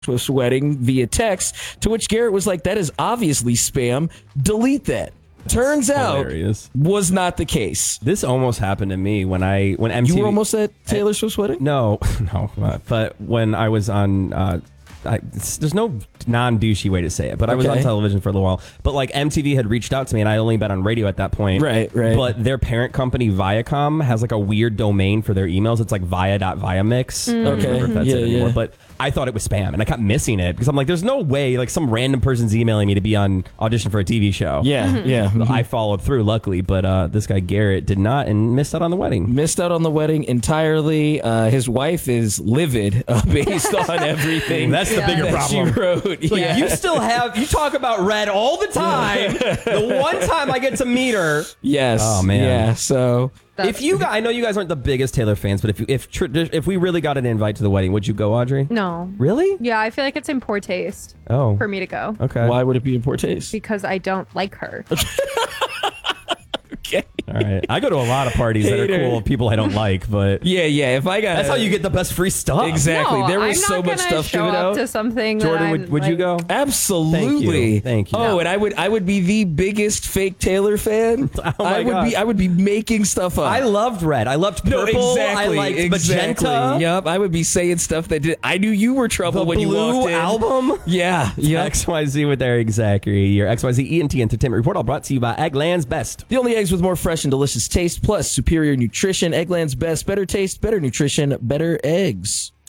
Swift's wedding via text, to which Garrett was like, that is obviously spam. Delete that. Turns out, hilarious. Was not the case. This almost happened to me when MTV... You were almost at Taylor Swift's wedding? No, but when I was on... there's no non-douchey way to say it, but I was on television for a little while. But like MTV had reached out to me, and I only been on radio at that point. Right. But their parent company Viacom has like a weird domain for their emails. It's like via.viamix. I don't remember if that's it anymore. But I thought it was spam, and I kept missing it because I'm like, there's no way like some random person's emailing me to be on audition for a TV show. Yeah. I followed through, luckily, but this guy Garrett did not and missed out on the wedding. Missed out on the wedding entirely. His wife is livid based on everything. That's the bigger problem. She wrote. Like, you still have, you talk about Red all the time. The one time I get to meet her. Yes. Oh, man. Yeah, so... If you guys, I know you guys aren't the biggest Taylor fans, but if we really got an invite to the wedding, would you go, Audrey? No. Really? Yeah, I feel like it's in poor taste for me to go. Okay. Why would it be in poor taste? Because I don't like her. Okay. All right. I go to a lot of parties that are cool with people I don't like, but yeah. If I got, that's how you get the best free stuff. Exactly. No, there was so much stuff show given up out. to something. Jordan, would you go? Absolutely. Thank you. Oh, and I would be the biggest fake Taylor fan. Oh my God. I would be making stuff up. I loved Red. I loved Purple. Exactly. I liked Magenta. Yep. I would be saying stuff that I knew you were trouble when you walked in. album. Yeah. XYZ with Eric Zachary. Your XYZ ENT Entertainment Report, all brought to you by Eggland's Best. The only eggs with more fresh and delicious taste, plus superior nutrition. Eggland's Best. Better taste, better nutrition, better eggs.